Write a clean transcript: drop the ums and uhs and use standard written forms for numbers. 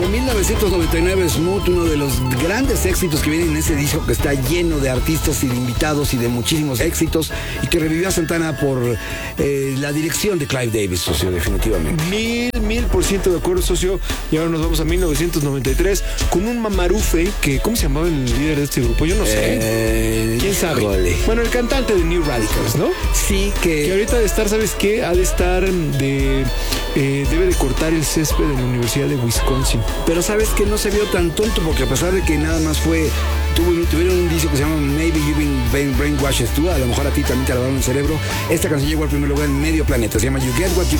De 1999, Smooth, uno de los grandes éxitos que vienen en ese disco, que está lleno de artistas y de invitados y de muchísimos éxitos, y que revivió a Santana por la dirección de Clive Davis, socio, definitivamente. 1000% de acuerdo, socio. Y ahora nos vamos a 1993 con un mamarufe que, ¿cómo se llamaba el líder de este grupo? Yo no sé. ¿Quién sabe? Híjole. Bueno, el cantante de New Radicals, ¿no? Sí, Que ahorita de estar, ¿sabes qué? Ha de estar debe de cortar el césped en la Universidad de Wisconsin. Pero sabes que no se vio tan tonto, porque a pesar de que nada más tuvieron un disco que se llama Maybe You've Been Brainwashed Too, a lo mejor a ti también te lavaron el cerebro. Esta canción llegó al primer lugar en medio planeta, se llama You Get What You